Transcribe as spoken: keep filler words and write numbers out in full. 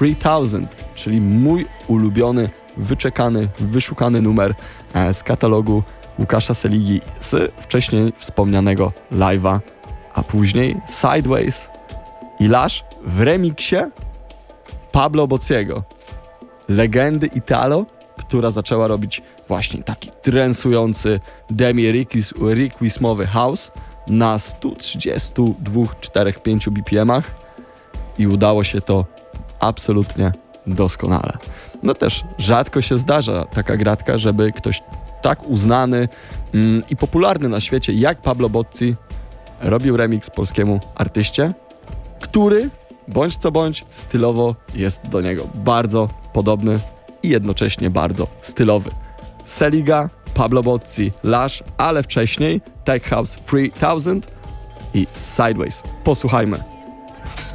trzy tysiące, czyli mój ulubiony, wyczekany, wyszukany numer z katalogu Łukasza Seligi z wcześniej wspomnianego live'a, a później Sideways i Lush w remiksie Pablo Bocciego, legendy Italo, która zaczęła robić właśnie taki trensujący demi-requismowy house na sto trzydzieści dwa, cztery, pięć B P M-ach i udało się to absolutnie doskonale. No też rzadko się zdarza taka gratka, żeby ktoś tak uznany mm, i popularny na świecie jak Pablo Bocci robił remix polskiemu artyście, który bądź co bądź stylowo jest do niego bardzo podobny i jednocześnie bardzo stylowy. Seliga, Pablo Bocci, Lush, ale wcześniej Tech House trzy tysiące i Sideways. Posłuchajmy.